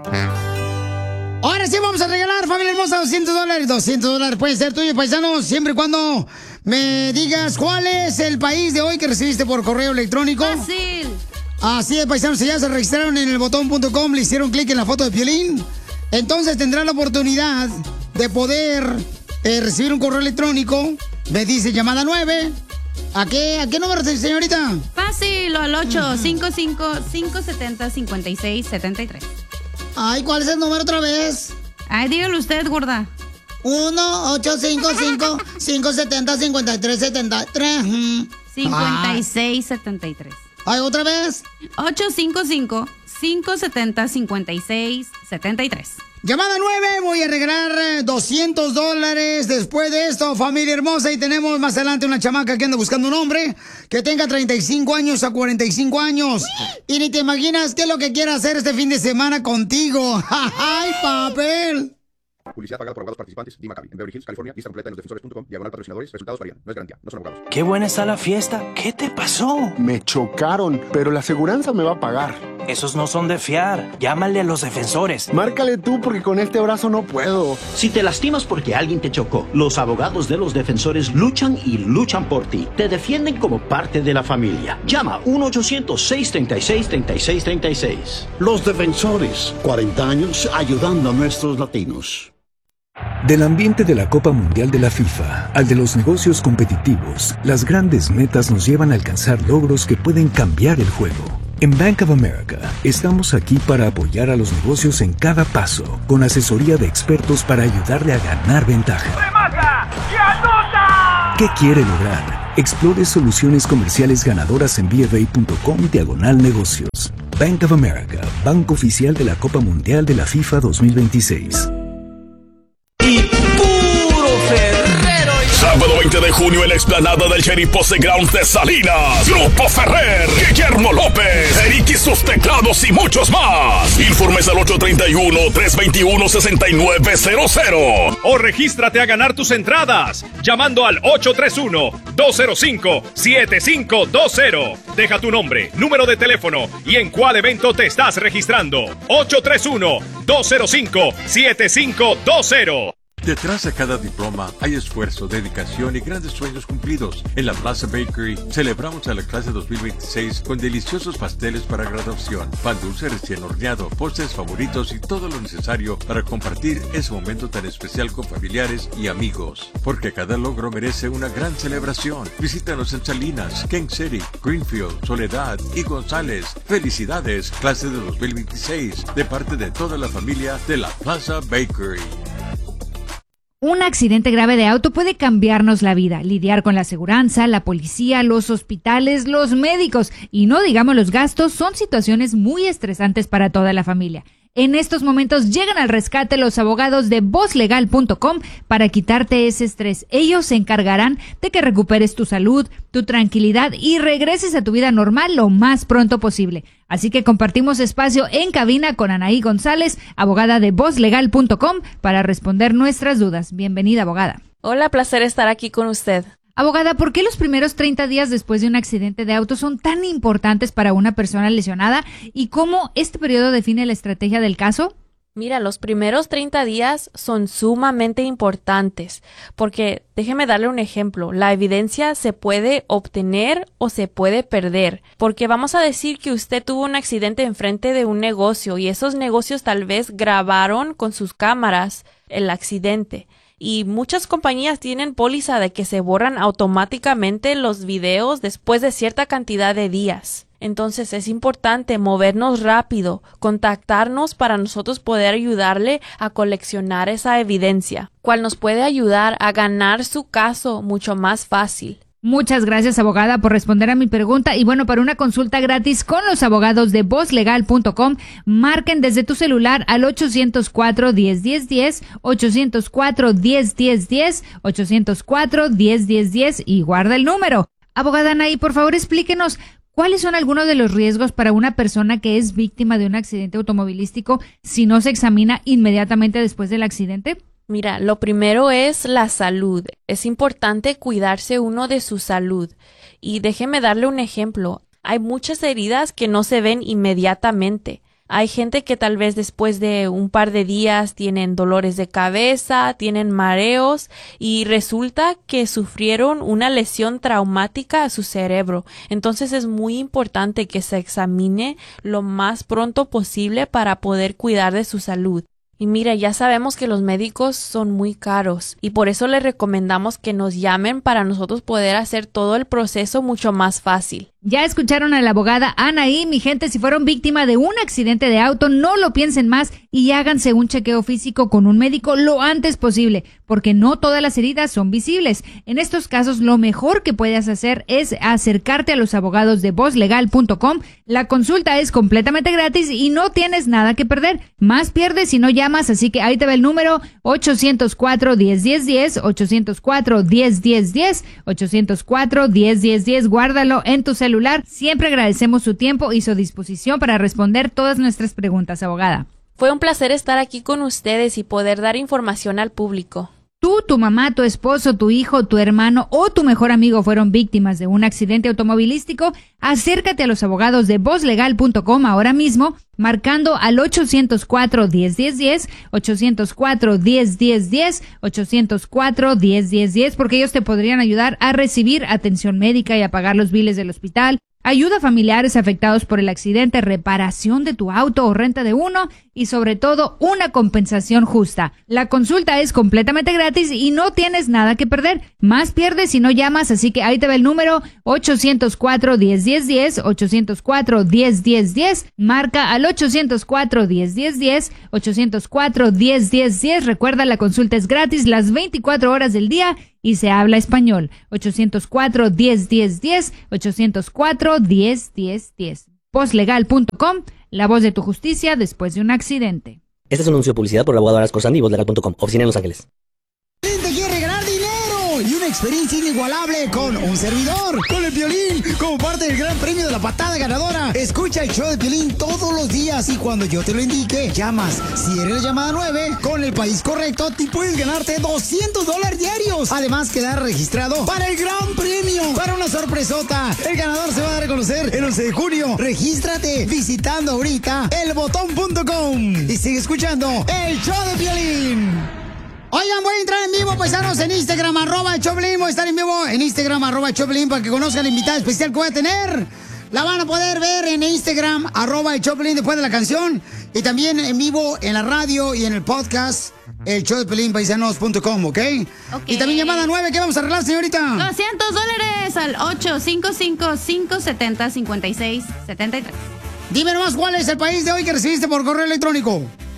Ahora sí vamos a regalar, familia hermosa, $200. $200 puede ser tuyo, paisanos, siempre y cuando me digas cuál es el país de hoy que recibiste por correo electrónico. ¡Fácil! Así es, paisanos, si ya se registraron en elbotón.com, le hicieron clic en la foto de Piolín, entonces tendrán la oportunidad de poder recibir un correo electrónico. Me dice llamada 9. ¿A qué número, señorita? Fácil, al 855-570-5673. Ay, ¿cuál es el número otra vez? Ay, dígalo usted, gorda. 1-855-570-5373. 5673. Ay, ¿otra vez? 855-570-5673. Llamada 9, voy a regalar $200 después de esto, familia hermosa. Y tenemos más adelante una chamaca que anda buscando un hombre que tenga 35 años a 45 años. Y ni te imaginas qué es lo que quiere hacer este fin de semana contigo. ¡Ay, papel! Publicidad pagada por abogados participantes. Dima Cabi. En Beverly Hills, California. Lista completa en losdefensores.com. /patrocinadores. Resultados varían. No es garantía. No son abogados. Qué buena está la fiesta. ¿Qué te pasó? Me chocaron, pero la aseguranza me va a pagar. Esos no son de fiar. Llámale a Los Defensores. Márcale tú porque con este brazo no puedo. Si te lastimas porque alguien te chocó, los abogados de Los Defensores luchan y luchan por ti. Te defienden como parte de la familia. Llama 1-800-636-3636. Los Defensores. 40 años ayudando a nuestros latinos. Del ambiente de la Copa Mundial de la FIFA al de los negocios competitivos, las grandes metas nos llevan a alcanzar logros que pueden cambiar el juego. En Bank of America estamos aquí para apoyar a los negocios en cada paso, con asesoría de expertos para ayudarle a ganar ventaja. ¡Remata y anota! ¿Qué quiere lograr? Explore soluciones comerciales ganadoras en bfa.com/negocios. Bank of America, banco oficial de la Copa Mundial de la FIFA 2026. Sábado 20 de junio en la explanada del Sheriff Posse Grounds de Salinas. Grupo Ferrer, Guillermo López, Eric y sus teclados y muchos más. Informes al 831-321-6900. O regístrate a ganar tus entradas llamando al 831-205-7520. Deja tu nombre, número de teléfono y en cuál evento te estás registrando. 831-205-7520. Detrás de cada diploma hay esfuerzo, dedicación y grandes sueños cumplidos. En la Plaza Bakery celebramos a la clase 2026 con deliciosos pasteles para graduación, pan dulce recién horneado, postres favoritos y todo lo necesario para compartir ese momento tan especial con familiares y amigos. Porque cada logro merece una gran celebración. Visítanos en Salinas, King City, Greenfield, Soledad y González. Felicidades, clase de 2026, de parte de toda la familia de la Plaza Bakery. Un accidente grave de auto puede cambiarnos la vida. Lidiar con la aseguranza, la policía, los hospitales, los médicos y no digamos los gastos son situaciones muy estresantes para toda la familia. En estos momentos llegan al rescate los abogados de VozLegal.com para quitarte ese estrés. Ellos se encargarán de que recuperes tu salud, tu tranquilidad y regreses a tu vida normal lo más pronto posible. Así que compartimos espacio en cabina con Anaí González, abogada de VozLegal.com, para responder nuestras dudas. Bienvenida, abogada. Hola, placer estar aquí con usted. Abogada, ¿por qué los primeros 30 días después de un accidente de auto son tan importantes para una persona lesionada? ¿Y cómo este periodo define la estrategia del caso? Mira, los primeros 30 días son sumamente importantes porque, déjeme darle un ejemplo, la evidencia se puede obtener o se puede perder, porque vamos a decir que usted tuvo un accidente enfrente de un negocio y esos negocios tal vez grabaron con sus cámaras el accidente. Y muchas compañías tienen póliza de que se borran automáticamente los videos después de cierta cantidad de días. Entonces es importante movernos rápido, contactarnos para nosotros poder ayudarle a coleccionar esa evidencia, cual nos puede ayudar a ganar su caso mucho más fácil. Muchas gracias, abogada, por responder a mi pregunta. Y bueno, para una consulta gratis con los abogados de VozLegal.com, marquen desde tu celular al 804-1010-10, 804-1010-10, 804-1010-10 y guarda el número. Abogada Anaí, por favor, explíquenos, ¿cuáles son algunos de los riesgos para una persona que es víctima de un accidente automovilístico si no se examina inmediatamente después del accidente? Mira, lo primero es la salud. Es importante cuidarse uno de su salud. Y déjeme darle un ejemplo. Hay muchas heridas que no se ven inmediatamente, Hay gente que tal vez después de un par de días tienen dolores de cabeza, tienen mareos y resulta que sufrieron una lesión traumática a su cerebro. Entonces es muy importante que se examine lo más pronto posible para poder cuidar de su salud. Y mira, ya sabemos que los médicos son muy caros y por eso les recomendamos que nos llamen para nosotros poder hacer todo el proceso mucho más fácil. Ya escucharon a la abogada Anaí, mi gente, si fueron víctima de un accidente de auto, no lo piensen más y háganse un chequeo físico con un médico lo antes posible, porque no todas las heridas son visibles. En estos casos, lo mejor que puedes hacer es acercarte a los abogados de VozLegal.com. La consulta es completamente gratis y no tienes nada que perder. Más pierdes si no llamas, así que ahí te va el número 804-1010-10, 804-1010-10, 804-1010-10, guárdalo en tu celular. Siempre agradecemos su tiempo y su disposición para responder todas nuestras preguntas, abogada. Fue un placer estar aquí con ustedes y poder dar información al público. Tú, tu mamá, tu esposo, tu hijo, tu hermano o tu mejor amigo fueron víctimas de un accidente automovilístico, acércate a los abogados de VozLegal.com ahora mismo, marcando al 804-1010-10, 804-1010-10, 804-1010-10, porque ellos te podrían ayudar a recibir atención médica y a pagar los biles del hospital, ayuda a familiares afectados por el accidente, reparación de tu auto o renta de uno y sobre todo una compensación justa. La consulta es completamente gratis y no tienes nada que perder. Más pierdes si no llamas, así que ahí te va el número 804-1010-10, 804-1010-10, marca al 804-1010-10, 804-1010-10. Recuerda, la consulta es gratis las 24 horas del día y se habla español. 804-1010-10, 804-1010-10. VozLegal.com, la voz de tu justicia después de un accidente. Este es un anuncio de publicidad por la abogada Ara Scorsandi y VozLegal.com, oficina en Los Ángeles. Te quiere ganar dinero y una experiencia inigualable con un servidor, con el Piolín, como parte del gran premio de la patada ganadora. Escucha el show de Piolín todos los días y cuando yo te lo indique, llamas. Si eres la llamada 9, con el país correcto, te puedes ganarte $200 diarios. Además, quedar registrado para el gran premio, para una sorpresota. El ganador se va a reconocer el 11 de junio. Regístrate visitando ahorita elbotón.com y sigue escuchando el show de Piolín. Oigan, voy a entrar en vivo, paisanos, en Instagram, @Choplin. Voy a estar en vivo en Instagram, @Choplin, para que conozcan la invitada especial que voy a tener. La van a poder ver en Instagram, @Choplin, después de la canción. Y también en vivo en la radio y en el podcast, el show de Pelín, paisanos.com, ¿ok? Y también llamada 9, ¿qué vamos a arreglar, señorita? $200 al 855-570-5673. Dime nomás, ¿cuál es el país de hoy que recibiste por correo electrónico?